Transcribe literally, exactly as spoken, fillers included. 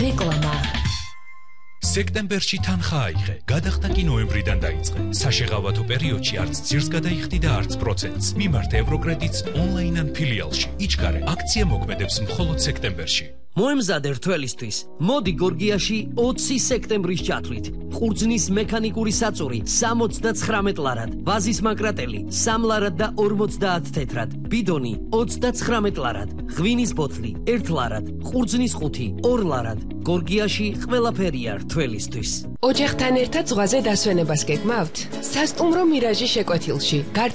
რეკლამა სექტემბერში თანხა აიღე, გადახდა კი ნოემბრიდან დაიწყე. საშეღავათო პერიოდში არც ძირს გადაიხდი და არც პროცენტს. მიმართ ევროკრედიტს ონლაინ ან ფილიალში. იჩქარე, აქცია მოქმედებს მხოლოდ სექტემბერში. მოემზადე რთველისთვის. მოდი გორგიაში ოცი სექტემბრის ჩათვლით. ყურძნის მექანიკური საწური სამოცდაცხრამეტ ლარად, ვაზის მაკრატელი სამ ლარად და ორმოცდაათ თეთრად, ბიდონი ოცდაცხრამეტ ლარად, ღვინის ბოთლი ერთ ლარად, ყურძნის ყუთი ორ ლარად. გორგიაში ყველაფერია რთველისთვის. ოჯახთან ერთად ზღვაზე დასვენებას გეგმავთ? სასტუმრო მირაჟი შეკვეთილში.